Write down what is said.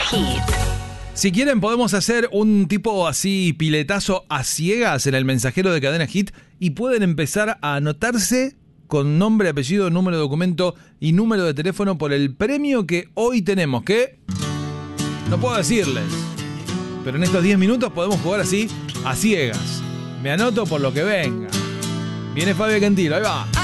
Hit. Si quieren podemos hacer un tipo así piletazo a ciegas en el mensajero de Cadena Hit y pueden empezar a anotarse con nombre, apellido, número de documento y número de teléfono por el premio que hoy tenemos, que no puedo decirles, pero en estos 10 minutos podemos jugar así a ciegas. Me anoto por lo que venga. Viene Fabio Cantilo, ahí va.